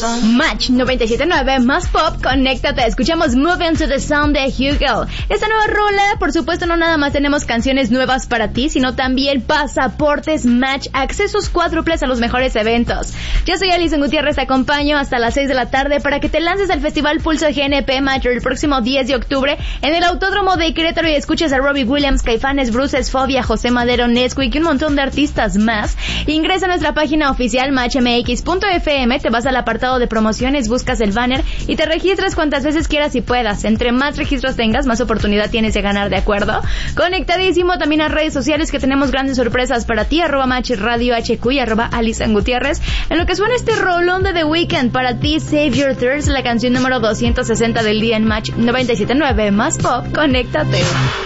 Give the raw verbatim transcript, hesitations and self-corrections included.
Match noventa y siete punto nueve más pop, conéctate. Escuchamos Moving to the Sound de Hugo. Esta nueva rola, por supuesto, no nada más tenemos canciones nuevas para ti, sino también pasaportes Match, accesos cuádruples a los mejores eventos. Yo soy Alison Gutiérrez, te acompaño hasta las seis de la tarde para que te lances al Festival Pulso G N P Match el próximo diez de octubre en el Autódromo de Querétaro y escuches a Robbie Williams, Caifanes, Bruces, Fobia, José Madero, Nesquik y un montón de artistas más. Ingresa a nuestra página oficial match m x punto f m, te vas al apartado de promociones, buscas el banner y te registras cuantas veces quieras y puedas. Entre más registros tengas, más oportunidad tienes de ganar, ¿de acuerdo? Conectadísimo también a redes sociales que tenemos grandes sorpresas para ti, arroba Match Radio H Q y arroba Alison Gutiérrez. En lo que suena este rolón de The Weeknd para ti, Save Your Tears, la canción número doscientos sesenta del día en Match noventa y siete punto nueve más pop, conéctate.